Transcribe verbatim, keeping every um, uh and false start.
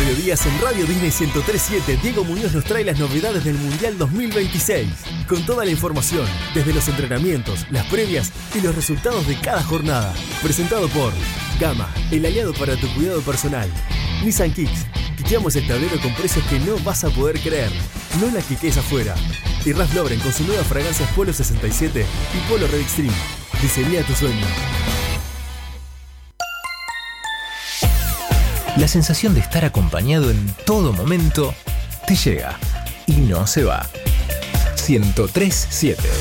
mediodías en Radio Disney ciento tres punto siete, Diego Muñoz nos trae las novedades del Mundial dos mil veintiséis. Con toda la información, desde los entrenamientos, las previas y los resultados de cada jornada. Presentado por Gama, el aliado para tu cuidado personal. Nissan Kicks, quiqueamos el tablero con precios que no vas a poder creer. No la quiques afuera. Y Ralph Lauren con sus nuevas fragancias Polo sesenta y siete y Polo Red Extreme. Diseña tu sueño. La sensación de estar acompañado en todo momento te llega y no se va. ciento tres punto siete